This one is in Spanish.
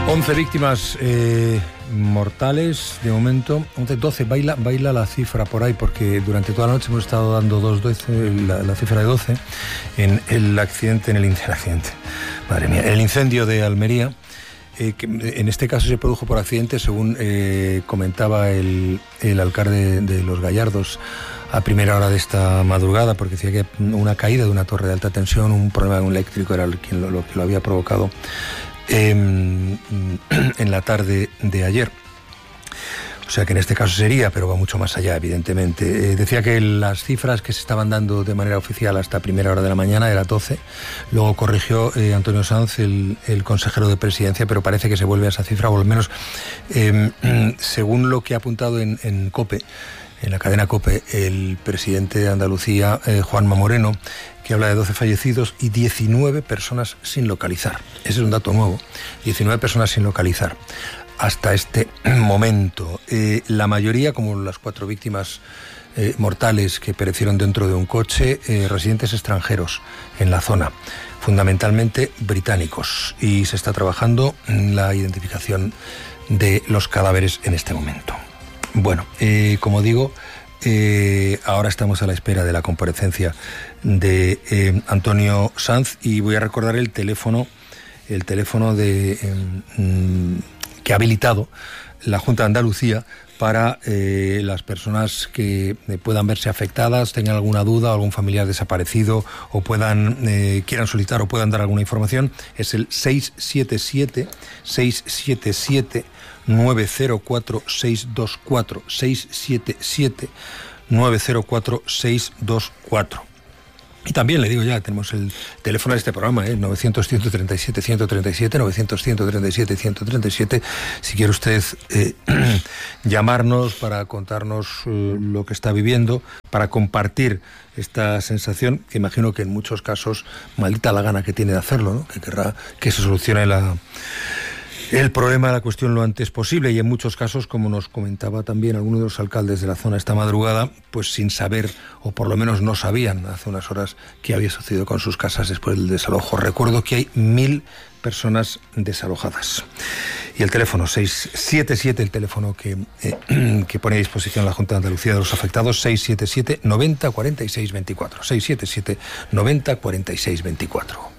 11 víctimas mortales de momento. 12, baila la cifra por ahí, porque durante toda la noche hemos estado dando la cifra de 12 en el accidente, madre mía, el incendio de Almería, que en este caso se produjo por accidente, según comentaba el alcalde de Los Gallardos a primera hora de esta madrugada, porque decía que una caída de una torre de alta tensión, un problema eléctrico era lo que lo había provocado en la tarde de ayer. O sea que en este caso sería, pero va mucho más allá, evidentemente. Decía que las cifras que se estaban dando de manera oficial hasta primera hora de la mañana era 12. Luego corrigió Antonio Sanz, el consejero de Presidencia, pero parece que se vuelve a esa cifra, o al menos según lo que ha apuntado en COPE, en la cadena COPE, el presidente de Andalucía, Juanma Moreno, que habla de 12 fallecidos y 19 personas sin localizar. Ese es un dato nuevo, 19 personas sin localizar hasta este momento. La mayoría, como las 4 víctimas mortales que perecieron dentro de un coche, residentes extranjeros en la zona, fundamentalmente británicos, y se está trabajando en la identificación de los cadáveres en este momento. Bueno, como digo, ahora estamos a la espera de la comparecencia de Antonio Sanz, y voy a recordar el teléfono que ha habilitado la Junta de Andalucía para las personas que puedan verse afectadas, tengan alguna duda, algún familiar desaparecido, o quieran solicitar o puedan dar alguna información. Es el 677 904 624, 677 904 624. Y también le digo ya, tenemos el teléfono de este programa, 900-137-137, 900-137-137. Si quiere usted llamarnos para contarnos lo que está viviendo, para compartir esta sensación, que imagino que en muchos casos, maldita la gana que tiene de hacerlo, ¿no? Que querrá que se solucione el problema de la cuestión lo antes posible, y en muchos casos, como nos comentaba también alguno de los alcaldes de la zona esta madrugada, pues sin saber, o por lo menos no sabían hace unas horas, qué había sucedido con sus casas después del desalojo. Recuerdo que hay 1000 personas desalojadas. Y el teléfono 677, el teléfono que pone a disposición la Junta de Andalucía de los afectados, 677 90 46 24, 677 90 46 24.